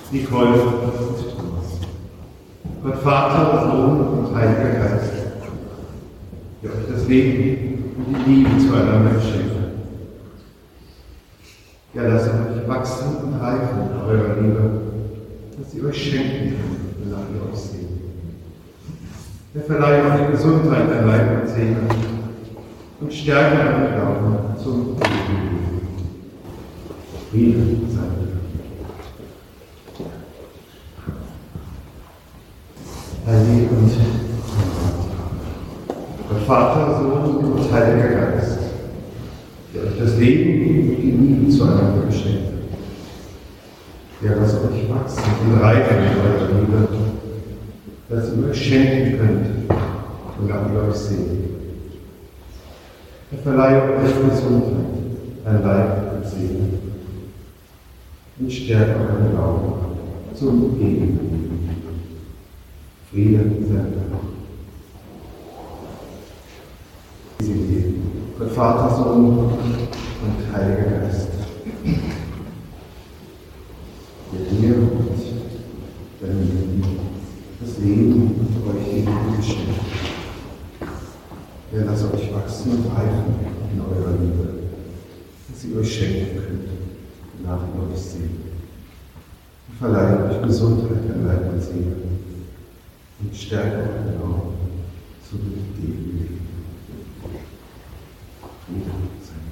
Nicole und Thomas. Gott Vater, Sohn und Heiliger Geist, der euch das Leben und die Liebe zueinander geschenkt hat. Ja, lasst euch wachsen und reifen in eurer Liebe, dass sie euch schenken kann, wonach ihr euch seht. Er verleiht euch Gesundheit an Leib und Seele und Stärke an Glauben zum Leben. Friede sei mit euch. Heilig und Gott Vater, Sohn und Heiliger Geist, der euch das Leben und die Liebe zueinander geschenkt hat. Der lasst euch wachsen und reifen in eurer Liebe, dass ihr euch schenken könnt, wonach ihr euch seht. Er verleiht euch Gesundheit an Leib und Seele und stärkt euren Glauben zum ewigen Leben. Friede sei mit euch. Gott Vater, Sohn und Heiliger Geist, der dir und deinem Leben das Leben und euch die Liebe geschenkt hat. Er lasst euch wachsen und reifen in eurer Liebe, dass ihr euch schenken könnt, nach ihr euch seht. Er verleiht euch Gesundheit an Leib und Seele und stärkt euren Glauben zu dem Leben. Friede sei mit euch.